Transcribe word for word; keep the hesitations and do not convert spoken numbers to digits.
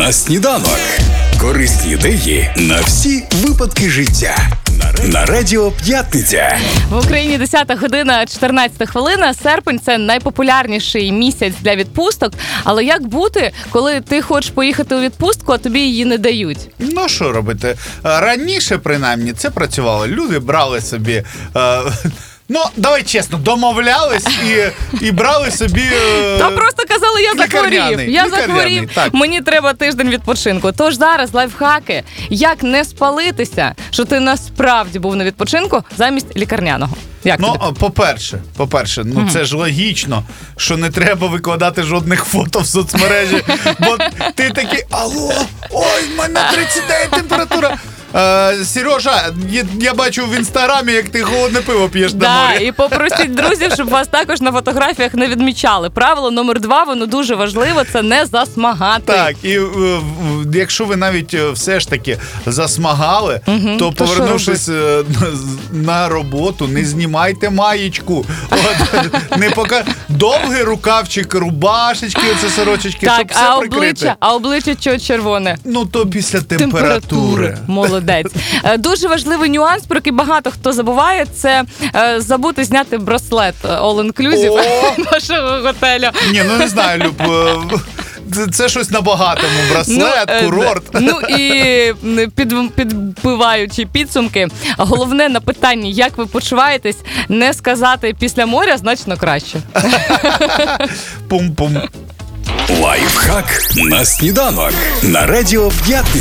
на сніданок. Корисні ідеї на всі випадки життя. На Радіо П'ятниця. В Україні десята година, чотирнадцята хвилина. Серпень – це найпопулярніший місяць для відпусток. Але як бути, коли ти хочеш поїхати у відпустку, а тобі її не дають? Ну, що робити? Раніше, принаймні, це працювало. Люди брали собі... Е- Ну, давай чесно, домовлялись і, і брали собі... Е- Та просто казали, я захворів, я захворів, так. Мені треба тиждень відпочинку. Тож зараз лайфхаки, як не спалитися, що ти насправді був на відпочинку замість лікарняного. Як Ну, тобі? по-перше, по-перше, ну mm. це ж логічно, що не треба викладати жодних фото в соцмережі, бо ти такий, алло, ой, в мене тридцять дев'ять температура. Е, Сережа, я, я бачу в інстаграмі, як ти холодне пиво п'єш да, на морі. І попросіть друзів, щоб вас також на фотографіях не відмічали. Правило номер два, воно дуже важливо, це не засмагати. Так, і е, якщо ви навіть все ж таки засмагали, угу, то, то повернувшись е, на роботу, не знімайте маєчку. От, не пока... Довгий рукавчик, рубашечки, оце сорочечки, так, щоб все а прикрити. Обличчя, а обличчя чого червоне? Ну, то після температури. температури. Молодець. Дуже важливий нюанс, про який багато хто забуває, це е, забути зняти браслет all-inclusive нашого готелю. Ні, ну не знаю, Люб, це, це щось на багатому, браслет, ну, курорт. Ну і під, підбиваючи підсумки, головне на питанні, як ви почуваєтесь, не сказати після моря значно краще. Пум-пум. Лайфхак на сніданок на Радіо П'ятниця.